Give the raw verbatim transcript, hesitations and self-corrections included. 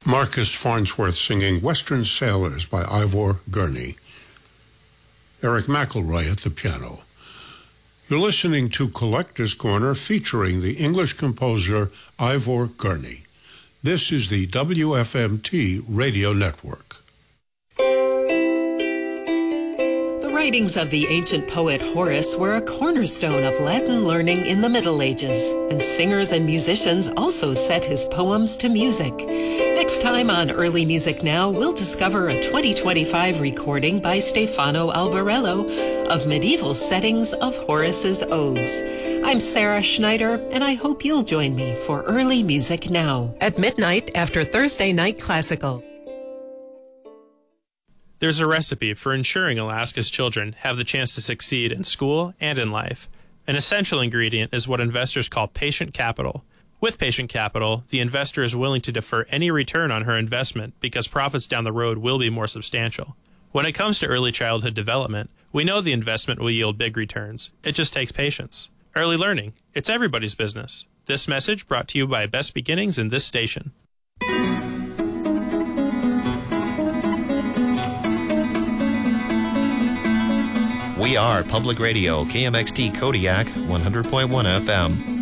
Marcus Farnsworth singing Western Sailors by Ivor Gurney. Eric McElroy at the piano. You're listening to Collector's Corner featuring the English composer Ivor Gurney. This is the W F M T Radio Network. The writings of the ancient poet Horace were a cornerstone of Latin learning in the Middle Ages, and singers and musicians also set his poems to music. Next time on Early Music Now, we'll discover a twenty twenty-five recording by Stefano Albarello of medieval settings of Horace's odes. I'm Sarah Schneider, and I hope you'll join me for Early Music Now at midnight after Thursday Night Classical. There's a recipe for ensuring Alaska's children have the chance to succeed in school and in life. An essential ingredient is what investors call patient capital. With patient capital, the investor is willing to defer any return on her investment because profits down the road will be more substantial. When it comes to early childhood development, we know the investment will yield big returns. It just takes patience. Early learning, it's everybody's business. This message brought to you by Best Beginnings in this station. We are Public Radio, K M X T Kodiak, one hundred point one F M.